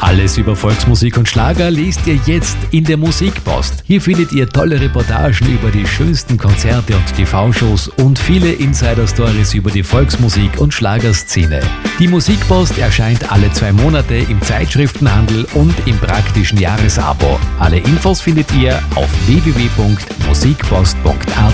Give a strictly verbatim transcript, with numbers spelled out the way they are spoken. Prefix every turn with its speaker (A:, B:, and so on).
A: Alles über Volksmusik und Schlager lest ihr jetzt in der Musikpost. Hier findet ihr tolle Reportagen über die schönsten Konzerte und T V-Shows und viele Insider-Stories über die Volksmusik und Schlagerszene. Die Musikpost erscheint alle zwei Monate im Zeitschriftenhandel und im praktischen Jahresabo. Alle Infos findet ihr auf w w w punkt musikpost punkt a t.